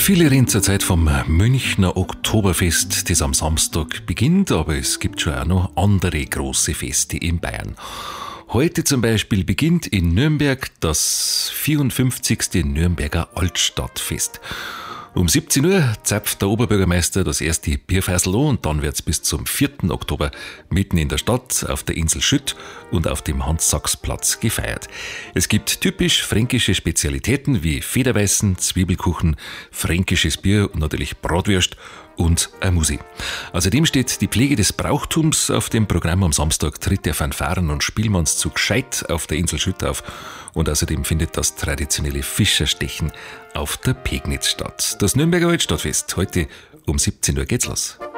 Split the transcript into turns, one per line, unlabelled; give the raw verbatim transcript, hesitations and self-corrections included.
Viele reden zurzeit vom Münchner Oktoberfest, das am Samstag beginnt, aber es gibt schon auch noch andere große Feste in Bayern. Heute zum Beispiel beginnt in Nürnberg das vierundfünfzigste Nürnberger Altstadtfest. Um siebzehn Uhr zapft der Oberbürgermeister das erste Bierfässl an und dann wird's bis zum vierten Oktober mitten in der Stadt auf der Insel Schütt und auf dem Hans-Sachs-Platz gefeiert. Es gibt typisch fränkische Spezialitäten wie Federweißen, Zwiebelkuchen, fränkisches Bier und natürlich Bratwürst und eine Musik. Außerdem steht die Pflege des Brauchtums auf dem Programm. Am Samstag tritt der Fanfaren- und Spielmannszug Scheid auf der Insel Schütt auf und außerdem findet das traditionelle Fischerstechen auf der Pegnitz statt. Das Nürnberger Altstadtfest, heute um siebzehn Uhr geht's los.